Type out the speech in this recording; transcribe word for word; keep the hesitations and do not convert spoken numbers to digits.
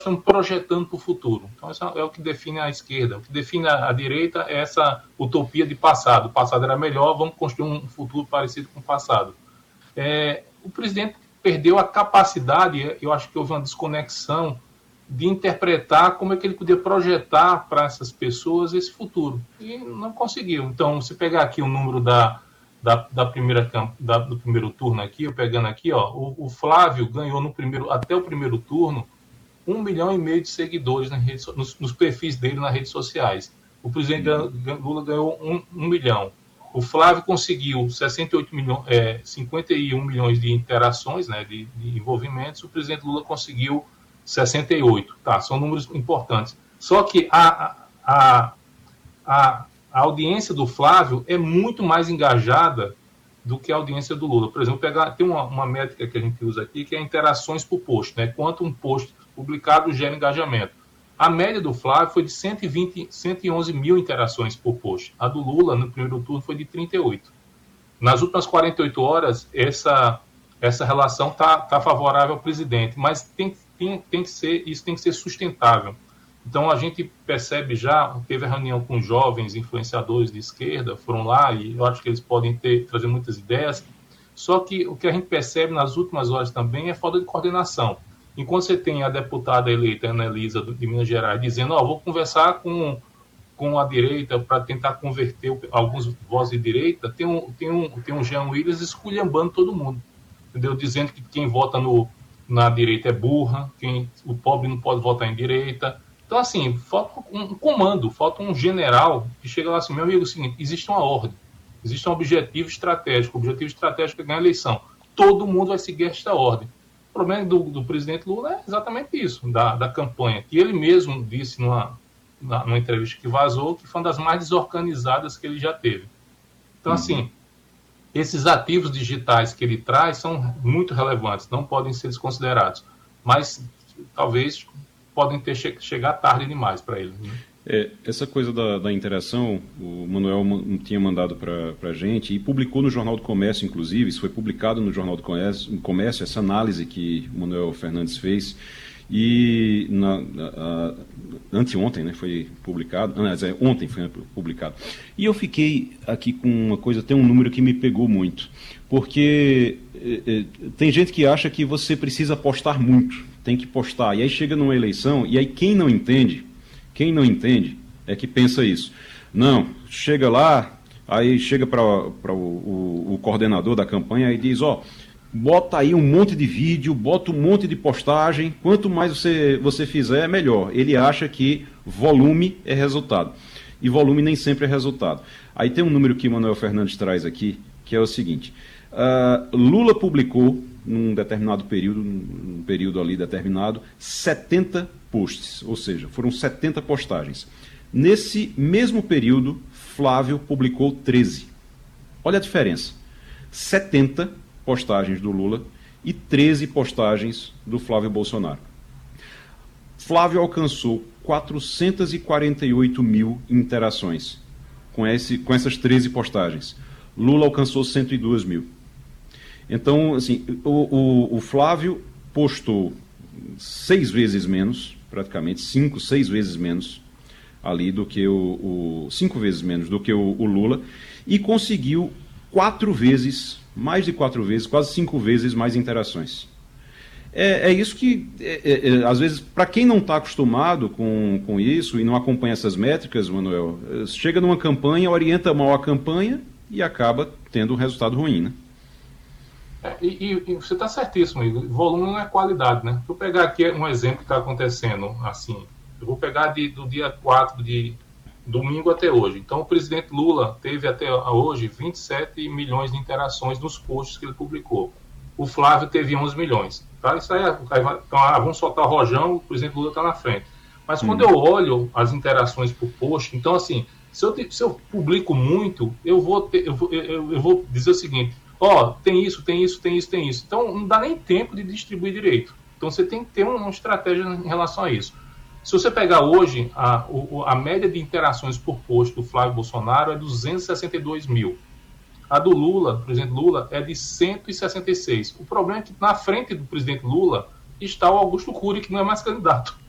estamos projetando para o futuro. Então, isso é o que define a esquerda. O que define a, a direita é essa utopia de passado. O passado era melhor, vamos construir um futuro parecido com o passado. É, o presidente perdeu a capacidade, eu acho que houve uma desconexão de interpretar como é que ele podia projetar para essas pessoas esse futuro. E não conseguiu. Então, se pegar aqui o número da, da, da primeira, da, do primeiro turno aqui, eu pegando aqui, ó, o, o Flávio ganhou no primeiro, até o primeiro turno um milhão e meio de seguidores na rede, nos, nos perfis dele nas redes sociais. O presidente Lula ganhou um, um milhão. O Flávio conseguiu sessenta e oito milhões, é, cinquenta e um milhões de interações, né, de, de envolvimentos. O presidente Lula conseguiu sessenta e oito. Tá, são números importantes. Só que a, a, a, a audiência do Flávio é muito mais engajada do que a audiência do Lula. Por exemplo, pegar, tem uma, uma métrica que a gente usa aqui, que é interações por post, né? Quanto um post publicado gera engajamento. A média do Flávio foi de cento e vinte, cento e onze mil interações por post. A do Lula, no primeiro turno, foi de trinta e oito. Nas últimas quarenta e oito horas, essa, essa relação está tá favorável ao presidente, mas tem, tem, tem que ser, isso tem que ser sustentável. Então, a gente percebe já, teve a reunião com jovens influenciadores de esquerda, foram lá e eu acho que eles podem ter, trazer muitas ideias, só que o que a gente percebe nas últimas horas também é falta de coordenação. Enquanto você tem a deputada eleita, Ana Elisa, de Minas Gerais, dizendo, ó, oh, vou conversar com, com a direita para tentar converter alguns vozes de direita, tem um, tem um, tem um Jean Willis esculhambando todo mundo, entendeu? Dizendo que quem vota no, na direita é burra, quem, o pobre não pode votar em direita. Então, assim, falta um comando, falta um general que chega lá assim, meu amigo, é o seguinte, existe uma ordem, existe um objetivo estratégico, o objetivo estratégico é ganhar a eleição. Todo mundo vai seguir esta ordem. O problema do, do presidente Lula é exatamente isso, da, da campanha, que ele mesmo disse numa, numa entrevista que vazou, que foi uma das mais desorganizadas que ele já teve. Então, uhum. assim, esses ativos digitais que ele traz são muito relevantes, não podem ser desconsiderados, mas talvez podem ter che chegar tarde demais para ele. Né? É, essa coisa da, da interação, o Manuel tinha mandado para a gente e publicou no Jornal do Comércio, inclusive, isso foi publicado no Jornal do Comércio, Comércio essa análise que o Manuel Fernandes fez, e na, na, anteontem, né, foi publicado, aliás, é, ontem foi publicado. E eu fiquei aqui com uma coisa, tem um número que me pegou muito, porque é, é, tem gente que acha que você precisa postar muito, tem que postar, e aí chega numa eleição, e aí quem não entende, quem não entende é que pensa isso. Não, chega lá, aí chega para o, o, o coordenador da campanha e diz, ó, bota aí um monte de vídeo, bota um monte de postagem, quanto mais você, você fizer, melhor. Ele acha que volume é resultado. E volume nem sempre é resultado. Aí tem um número que o Manuel Fernandes traz aqui, que é o seguinte, uh, Lula publicou, num determinado período, num período ali determinado, setenta posts, ou seja, foram setenta postagens. Nesse mesmo período, Flávio publicou treze. Olha a diferença. setenta postagens do Lula e treze postagens do Flávio Bolsonaro. Flávio alcançou quatrocentas e quarenta e oito mil interações com, esse, com essas treze postagens. Lula alcançou cento e duas mil. Então, assim, o, o, o Flávio postou seis vezes menos, praticamente cinco, seis vezes menos ali do que o, o cinco vezes menos do que o, o Lula, e conseguiu quatro vezes, mais de quatro vezes, quase cinco vezes mais interações. É, é isso que, é, é, é, às vezes, para quem não está acostumado com, com isso e não acompanha essas métricas, Manuel, chega numa campanha, orienta mal a campanha e acaba tendo um resultado ruim, né? É, e, e você está certíssimo, Igor. Volume não é qualidade, né? Vou pegar aqui um exemplo que está acontecendo, assim, eu vou pegar de, do dia quatro de domingo até hoje. Então, o presidente Lula teve até hoje vinte e sete milhões de interações nos posts que ele publicou. O Flávio teve onze milhões. Tá? Isso aí, então, ah, vamos soltar o rojão, o presidente Lula está na frente. Mas quando hum. eu olho as interações por post, então, assim, se eu, se eu publico muito, eu vou, ter, eu, vou, eu, eu vou dizer o seguinte, ó, oh, tem isso, tem isso, tem isso, tem isso. Então, não dá nem tempo de distribuir direito. Então, você tem que ter uma estratégia em relação a isso. Se você pegar hoje, a, a média de interações por post do Flávio Bolsonaro é duzentos e sessenta e dois mil. A do Lula, do presidente Lula, é de cento e sessenta e seis. O problema é que na frente do presidente Lula está o Augusto Cury, que não é mais candidato.